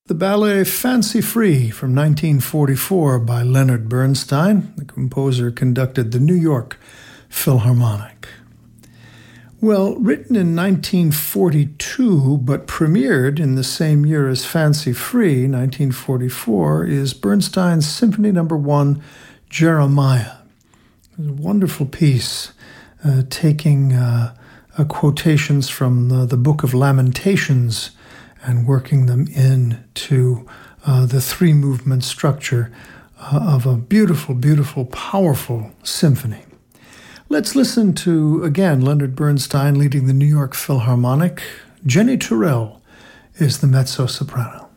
The ballet Fancy Free from 1944 by Leonard Bernstein. The composer conducted the New York Philharmonic. Well, written in 1942 but premiered in the same year as Fancy Free, 1944, is Bernstein's Symphony No. 1, Jeremiah. It's a wonderful piece, taking quotations from the Book of Lamentations and working them into the three-movement structure of a beautiful, beautiful, powerful symphony. Let's listen to, again, Leonard Bernstein leading the New York Philharmonic. Jenny Turrell is the mezzo-soprano.